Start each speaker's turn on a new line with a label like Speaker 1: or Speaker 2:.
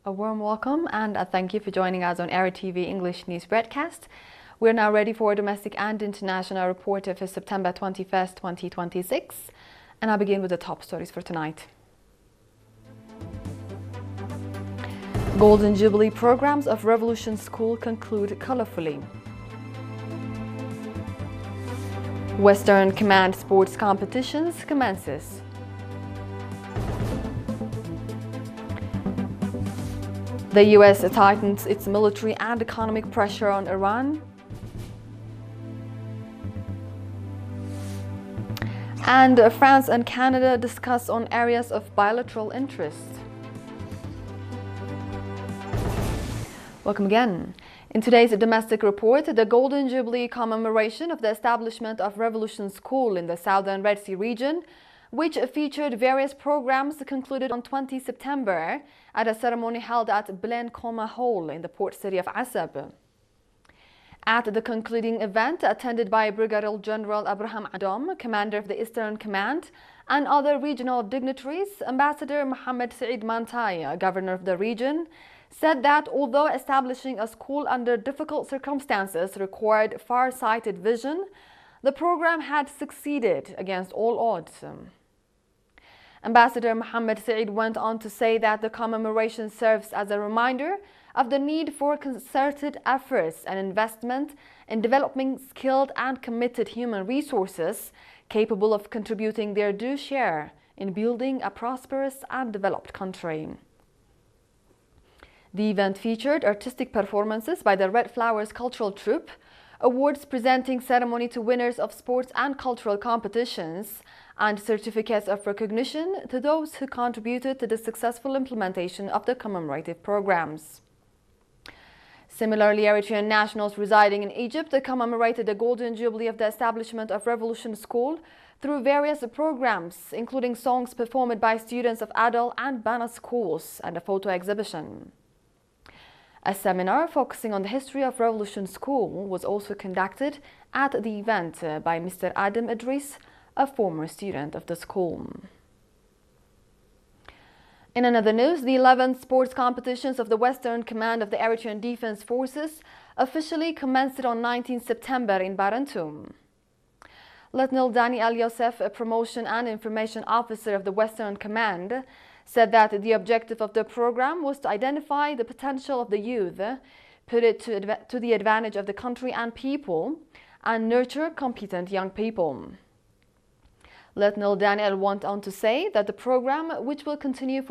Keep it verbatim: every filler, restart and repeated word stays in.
Speaker 1: A warm welcome and a thank you for joining us on Air T V English News Broadcast. We're now ready for a domestic and international report for September twenty-first, twenty twenty-six. And I'll begin with the top stories for tonight. Golden Jubilee programs of Revolution School conclude colorfully. Western Command sports competitions commences. The U S tightens its military and economic pressure on Iran. And France and Canada discuss on areas of bilateral interest. Welcome again. In today's domestic report, the Golden Jubilee commemoration of the establishment of Revolution School in the southern Red Sea region, which featured various programs, concluded on the twentieth of September at a ceremony held at Blaine Coma Hall in the port city of Asab. At the concluding event, attended by Brigadier General Abraham Adom, commander of the Eastern Command, and other regional dignitaries, Ambassador Mohammed Saeed Mantai, governor of the region, said that although establishing a school under difficult circumstances required far-sighted vision, the program had succeeded against all odds. Ambassador Mohammed Saeed went on to say that the commemoration serves as a reminder of the need for concerted efforts and investment in developing skilled and committed human resources capable of contributing their due share in building a prosperous and developed country. The event featured artistic performances by the Red Flowers Cultural Troupe, awards presenting ceremony to winners of sports and cultural competitions, and certificates of recognition to those who contributed to the successful implementation of the commemorative programs. Similarly, Eritrean nationals residing in Egypt commemorated the Golden Jubilee of the establishment of Revolution School through various programs, including songs performed by students of Adal and Bana schools and a photo exhibition. A seminar focusing on the history of Revolution School was also conducted at the event by Mister Adam Idris, a former student of the school. In another news, the eleventh sports competitions of the Western Command of the Eritrean Defense Forces officially commenced on the nineteenth of September in Barentum. Lieutenant Dani Al Yosef, a promotion and information officer of the Western Command, said that the objective of the program was to identify the potential of the youth, put it to, to the advantage of the country and people, and nurture competent young people. Lieutenant Daniel went on to say that the program, which will continue for